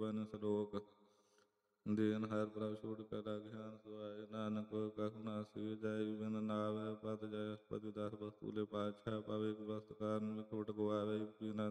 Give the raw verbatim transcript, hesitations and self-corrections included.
ਬਨ ਸਲੋਕ। ਦੇਨ ਹਰਿ ਪ੍ਰਭ ਛੋੜ ਕਰ ਰਾਖਿਆਨ ਸੁਆਏ, ਨਾਨਕ ਕਹੁ ਨਾ ਸੀ ਜੈ ਬਿਨ ਨਾਵੈ। ਪਦ ਜੈ ਪਤਿ ਦਸ ਬਸਤੂਲੇ ਪਾਤਸ਼ਾਹ, ਪਵੇ ਇੱਕ ਵਸਤ ਕਾਰਨ ਵਿਖੋਟ ਗਵਾਵੇ। ਬਿਨਾ